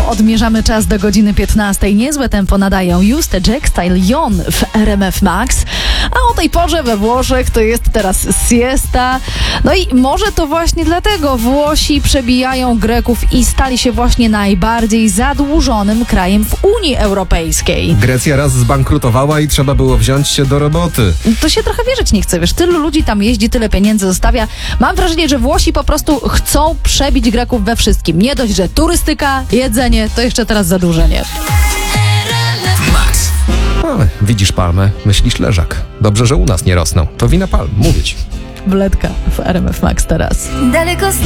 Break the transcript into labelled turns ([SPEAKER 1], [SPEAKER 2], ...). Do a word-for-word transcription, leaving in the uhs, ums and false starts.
[SPEAKER 1] odmierzamy czas do godziny piętnastej. Niezłe tempo nadają Juste, Jack Style, Jon w R M F Max. A o tej porze we Włoszech to jest teraz siesta. No i może to właśnie dlatego Włosi przebijają Greków i stali się właśnie najbardziej zadłużonym krajem w Unii Europejskiej.
[SPEAKER 2] Grecja raz zbankrutowała i trzeba było wziąć się do roboty.
[SPEAKER 1] To się trochę wierzyć nie chce, wiesz, tylu ludzi tam jeździ, tyle pieniędzy zostawia. Mam wrażenie, że Włosi po prostu chcą przebić Greków we wszystkim. Nie dość, że turystyka, jedzenie, to jeszcze teraz zadłużenie.
[SPEAKER 2] Max. Ale widzisz palmę, myślisz leżak. Dobrze, że u nas nie rosną. To wina palm, mówię ci.
[SPEAKER 1] Wletka w R M F Max teraz.
[SPEAKER 3] Daleko stąd